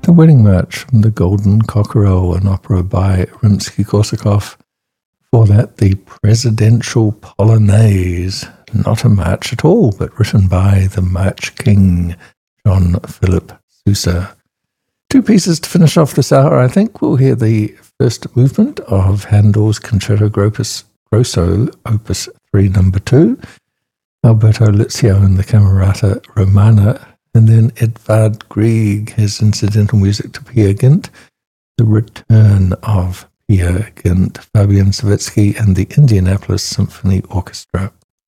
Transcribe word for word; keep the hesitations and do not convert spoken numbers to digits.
The Wedding March from the Golden Cockerel, an opera by Rimsky-Korsakov. Before that, the Presidential Polonaise, not a march at all, but written by the March King, John Philip Sousa. Two pieces to finish off this hour, I think. We'll hear the first movement of Handel's Concerto Grosso, Opus three, number two, Alberto Lizio and the Camerata Romana, and then Edvard Grieg, his incidental music to Peer Gynt, the return of Peer Gynt, Fabian Savitsky and the Indianapolis Symphony Orchestra.